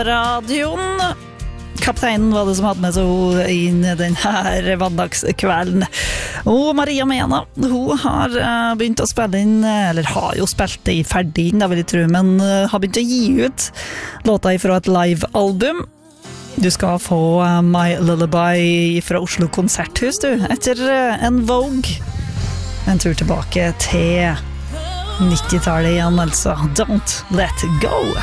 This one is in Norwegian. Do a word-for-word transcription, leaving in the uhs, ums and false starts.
radioen. Kapteinen var det som hadde med seg inn den her vandagskvelden. Og Maria Mena, hun har begynt å spille inn, eller har jo spilt det i ferdig inn, da vil jeg tro, men har begynt å gi ut låta fra et live-album. Du skal få My Lullaby fra Oslo Konserthus, du, etter en Vogue. En tur tilbake til nittitallet igjen, altså. Don't let go!